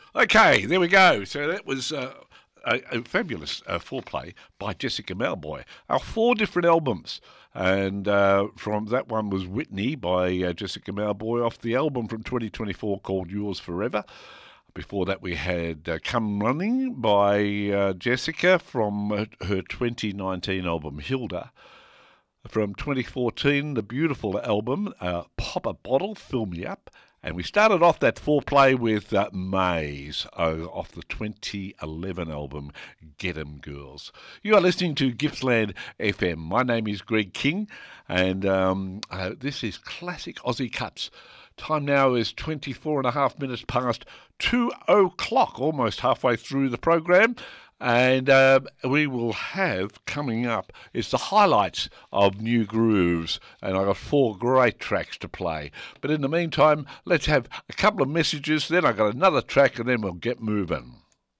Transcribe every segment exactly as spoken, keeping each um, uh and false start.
Okay, there we go. So that was uh, a, a fabulous uh, foreplay by Jessica Mauboy. Our four different albums. And uh, from that one was Whitney by uh, Jessica Mauboy off the album from twenty twenty-four called Yours Forever. Before that we had uh, Come Running by uh, Jessica from uh, her twenty nineteen album Hilda. From twenty fourteen, the beautiful album uh, Pop a Bottle, Fill Me Up. And we started off that foreplay with uh, Maze uh, off the twenty eleven album Get 'Em Girls. You are listening to Gippsland F M. My name is Greg King, and um, uh, this is Classic Aussie Cuts. Time now is twenty-four and a half minutes past two o'clock, almost halfway through the program. And uh, we will have coming up is the highlights of New Grooves, and I've got four great tracks to play. But in the meantime, let's have a couple of messages, then I've got another track, and then we'll get moving.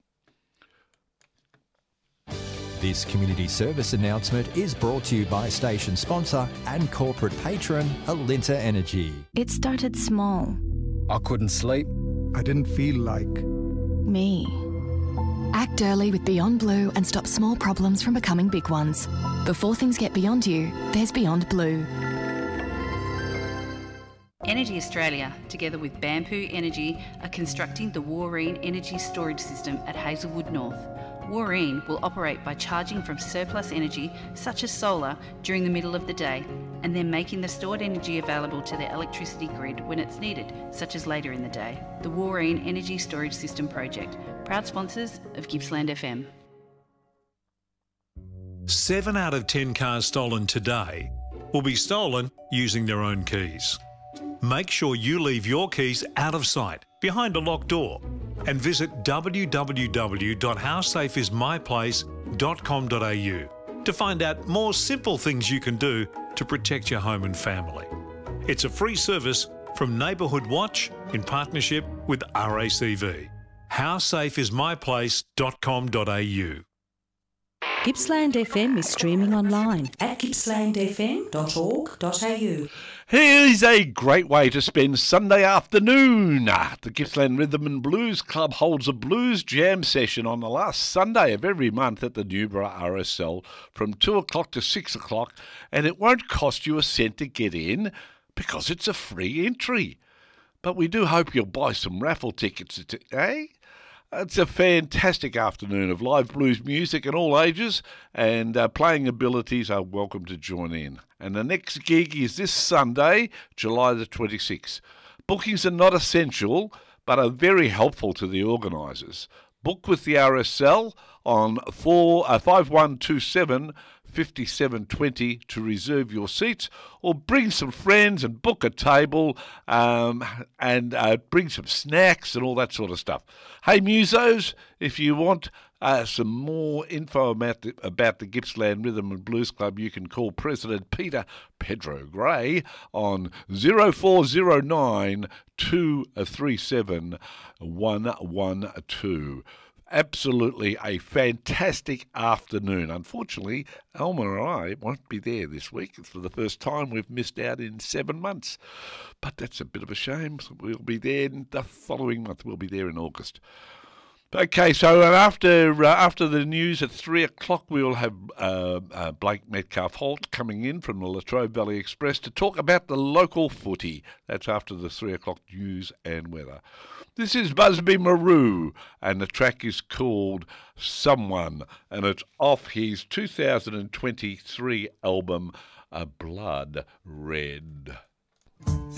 This community service announcement is brought to you by station sponsor and corporate patron Alinta Energy. It started small. I couldn't sleep. I didn't feel like Me. Act early with Beyond Blue and stop small problems from becoming big ones. Before things get beyond you, there's Beyond Blue. Energy Australia, together with Bamboo Energy, are constructing the Warreen Energy Storage System at Hazelwood North. Warreen will operate by charging from surplus energy, such as solar, during the middle of the day, and then making the stored energy available to the electricity grid when it's needed, such as later in the day. The Warreen Energy Storage System Project, proud sponsors of Gippsland F M. Seven out of ten cars stolen today will be stolen using their own keys. Make sure you leave your keys out of sight, behind a locked door, and visit w w w dot how safe is my place dot com dot a u to find out more simple things you can do to protect your home and family. It's a free service from Neighbourhood Watch in partnership with R A C V. how safe is my place dot com dot a u. Gippsland F M is streaming online at gippsland f m dot org dot a u. Here's a great way to spend Sunday afternoon. The Gippsland Rhythm and Blues Club holds a blues jam session on the last Sunday of every month at the Newborough R S L from two o'clock to six o'clock, and it won't cost you a cent to get in because it's a free entry. But we do hope you'll buy some raffle tickets, eh? It's a fantastic afternoon of live blues music at all ages, and uh, playing abilities are welcome to join in. And the next gig is this Sunday, July the twenty-sixth. Bookings are not essential, but are very helpful to the organisers. Book with the R S L on four, uh, five one two seven, five seven two zero to reserve your seats, or bring some friends and book a table um, and uh, bring some snacks and all that sort of stuff. Hey, musos, if you want uh, some more info about the, about the Gippsland Rhythm and Blues Club, you can call President Peter Pedro Gray on zero four zero nine, two three seven, one one two. Absolutely a fantastic afternoon. Unfortunately, Alma and I won't be there this week. It's for the first time we've missed out in seven months. But that's a bit of a shame. We'll be there the following month. We'll be there in August. Okay, so after uh, after the news at three o'clock, we will have uh, uh, Blake Metcalf-Holt coming in from the Latrobe Valley Express to talk about the local footy. That's after the three o'clock news and weather. This is Busby Marou, and the track is called Someone, and it's off his two thousand twenty-three album, A Blood Red.